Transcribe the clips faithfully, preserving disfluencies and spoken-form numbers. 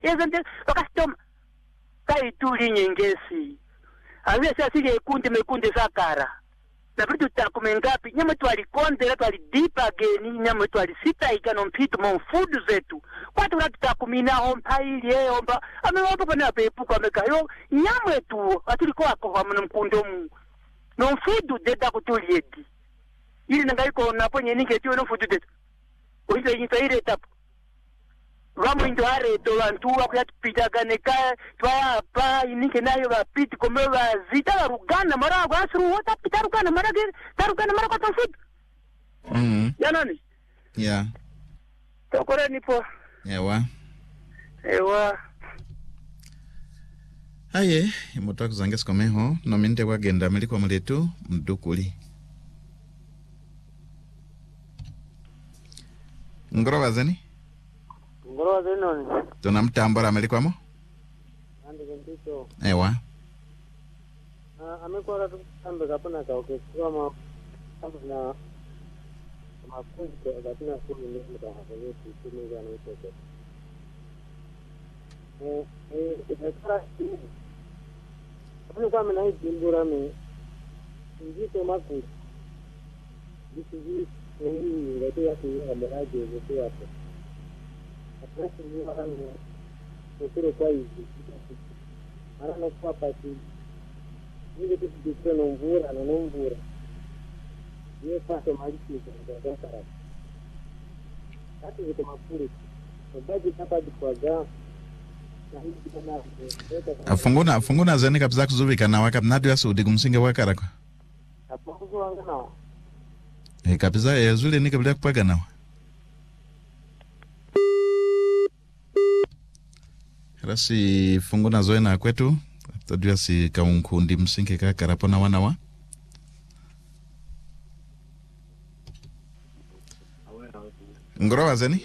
Yezende wakastoma kai tuli nyengesi. Awia sasa sige kunde mekunde sakara. Na vitu takumengapi nyama twali konde la twali dipa geni nyama twali sita ikano mpito mfudu zetu. Kwa tu tutakumina ompa ili eh ompa amewapo pana pepu kwa mekayo nyama tu atulikuwa kwa mna mkundo mu. No mfudu deda kutuli edi. Ili nangaiko naponye ninge tiyo no mfudu deda. Ohizo yinsa ile tapu. Vamos indo areto lantua kwa tupitaganeka twa pa inike nayo bapiti komwe bazita rugana mara gwasru wota pitarugana mara ge tarugana mara kwa tofut. Mhm. Ya nani? Yeah. Tokore nipo. Ewa. Ewa. Aye, imotaka zanges komeho no minte kwa genda meliko muletu mdukuli. Ngoro wazeni? Ngoro zenoni. Tuna mtambora melikwamo? Andi kentito. Ewa. Ah, amekora tu kambe kapona ka okesiwa ma na mafunzo kwa katina kuni ni mta hapo yetu kuni ya na itoke. Eh eh ekara kwa mna hii jimbura me njito maku. Disi hii ndio ya kuwa mraje yetu hapo. Hapo ni hapo. Sio kwa hivi. Ara no kwa pasi. Ile kitu kitu no mvura na no mvura. Ye pasa maliki kwa kara. Hata ziko mafuri. Baadhi hapa dikwaga. Afunguna afunguna zeni kabisa kuzubika na waka mnadu ya sudi kumsinge wakara kwa. Hapo wanga na. Eh kabisa yazule ni kabla kupaga nawa. Rasi funguna zoena kwetu tadua si kaunkundi msinge kakara pona wanawa. Ngoro wazeni?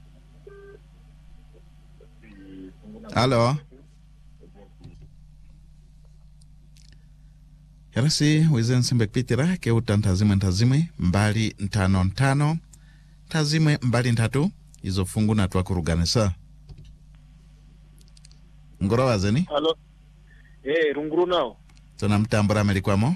Halo. Yarasi wizen simbe pitira ke utantazime ntazime mbali ntano ntano tazime mbali ntatu izo fungu na tuwa kuruganisa. Ngoro wazeni? Halo. Eh, runguru nao. Tuna mtambura melikwamo?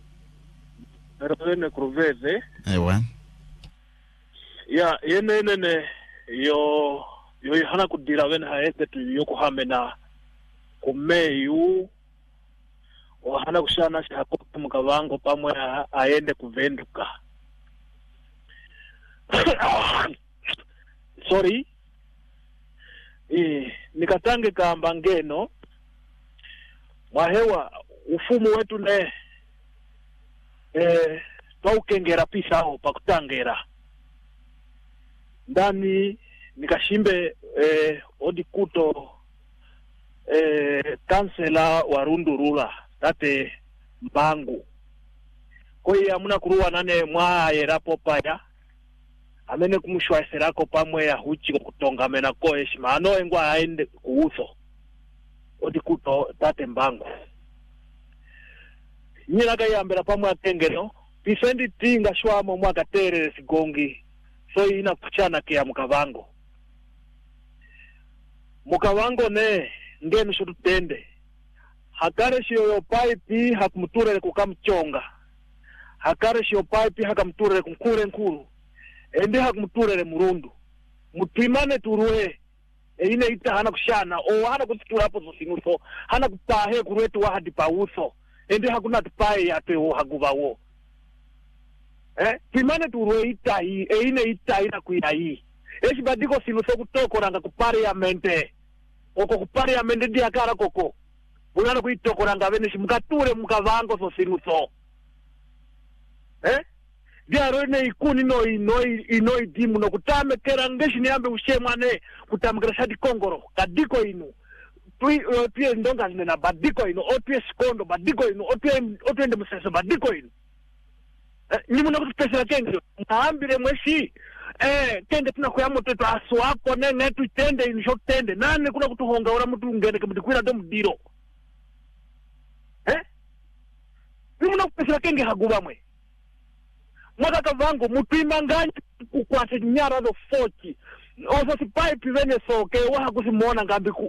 Rene Cruveze. Ewa. Ya, yene nene yo yo hana kudira wen haete tu yoko hamena kumeyu o hana kushana shi hapo mukavango pamwe aende kuvenduka. Sorry. Eh, nikatange kamba ngeno mwahewa ufumu wetu ne eh twaukengera pisa aho pakutangera ndani nikashimbe eh odikuto eh kansela wa Rundurula tate mbangu koyi amuna kuruwa nane mwa yerapo paya amene kumushwaserako pamwe ya huchi kutonga mena ko heshima ano engwa aende kuuso odikuto tate mbangu nyina kayambera pamwe atengero pisendi tinga shwamo mwaka terere sigongi so ina kuchana kia mukavango mukavango ne ngenu shututende hakare shiyo yo pipe hakumuturele kukamchonga hakare shiyo pipe hakamturele kumkure nkuru ende hakumuturele murundu mutimane turue ine ita hana kushana o hana kusitura hapo zosinuso hana kupahe kuretu wahadi pauso ende hakuna tupae yate o hagubawo eh timane turue ita hii ine ita ina kuya hii eshi badiko sinuso kutokoranga ku parliament oko ku parliament ndi akara koko bunana kuitokoranga bene shimukature mukavango so sinuso eh diaro ne ikuni no ino ino idimu no kutame kera ngeshi niambe ushemane kutamkira shadi kongoro kadiko inu tui otwe ndonga zina badiko inu otwe skondo badiko inu otwe otwe ende museso badiko inu eh ni muna kutupesera kenge naambire mweshi eh tende tuna kuyamu tetu aswako ne netu tende inu shok tende nane kuna kutuhonga ora mtu ngene kemdikwira do mdiro eh ni muna kutupesera kenge haguba mwe mwaka kavango mutuimanganya kukwase nyara do fochi oso si pipe vene soke waha kusimona ngambi